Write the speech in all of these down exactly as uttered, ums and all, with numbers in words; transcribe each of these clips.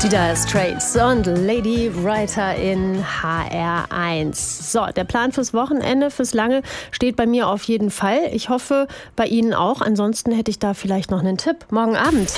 Die Dire Straits und Lady Writer in H R eins. So, der Plan fürs Wochenende, fürs Lange, steht bei mir auf jeden Fall. Ich hoffe, bei Ihnen auch. Ansonsten hätte ich da vielleicht noch einen Tipp. Morgen Abend.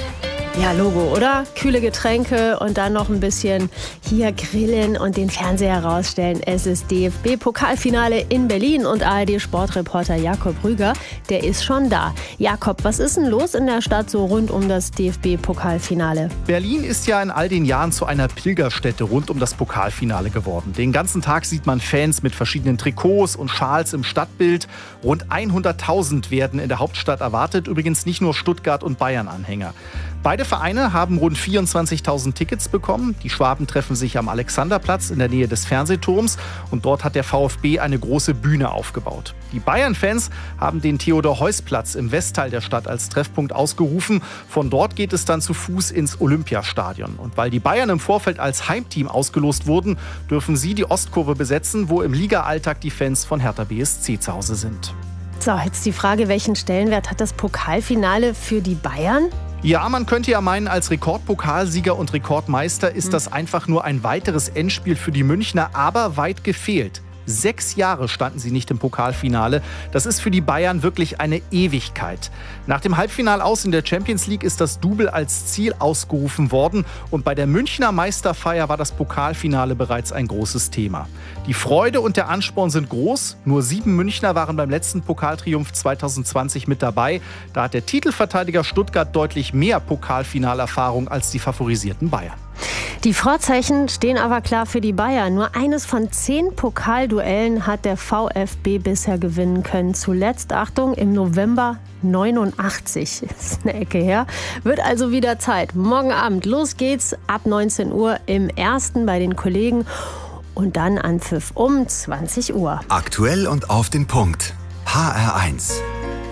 Ja, Logo, oder? Kühle Getränke und dann noch ein bisschen hier grillen und den Fernseher rausstellen. Es ist D F B-Pokalfinale in Berlin und A R D-Sportreporter Jakob Rüger, der ist schon da. Jakob, was ist denn los in der Stadt so rund um das D F B-Pokalfinale? Berlin ist ja in all den Jahren zu einer Pilgerstätte rund um das Pokalfinale geworden. Den ganzen Tag sieht man Fans mit verschiedenen Trikots und Schals im Stadtbild. Rund hunderttausend werden in der Hauptstadt erwartet, übrigens nicht nur Stuttgart- und Bayern-Anhänger. Beide Vereine haben rund vierundzwanzigtausend Tickets bekommen. Die Schwaben treffen sich am Alexanderplatz in der Nähe des Fernsehturms und dort hat der VfB eine große Bühne aufgebaut. Die Bayern-Fans haben den Theodor-Heuss-Platz im Westteil der Stadt als Treffpunkt ausgerufen. Von dort geht es dann zu Fuß ins Olympiastadion. Und weil die Bayern im Vorfeld als Heimteam ausgelost wurden, dürfen sie die Ostkurve besetzen, wo im Liga-Alltag die Fans von Hertha B S C zu Hause sind. So, jetzt die Frage, welchen Stellenwert hat das Pokalfinale für die Bayern? Ja, man könnte ja meinen, als Rekordpokalsieger und Rekordmeister ist das einfach nur ein weiteres Endspiel für die Münchner, aber weit gefehlt. Sechs Jahre standen sie nicht im Pokalfinale. Das ist für die Bayern wirklich eine Ewigkeit. Nach dem Halbfinalaus in der Champions League ist das Double als Ziel ausgerufen worden. Und bei der Münchner Meisterfeier war das Pokalfinale bereits ein großes Thema. Die Freude und der Ansporn sind groß. Nur sieben Münchner waren beim letzten Pokaltriumph zwanzig zwanzig mit dabei. Da hat der Titelverteidiger Stuttgart deutlich mehr Pokalfinalerfahrung als die favorisierten Bayern. Die Vorzeichen stehen aber klar für die Bayern. Nur eines von zehn Pokalduellen hat der VfB bisher gewinnen können. Zuletzt, Achtung, im November neunundachtzig. Das ist eine Ecke her. Wird also wieder Zeit. Morgen Abend, los geht's ab neunzehn Uhr im Ersten bei den Kollegen und dann Anpfiff um zwanzig Uhr. Aktuell und auf den Punkt. H R eins.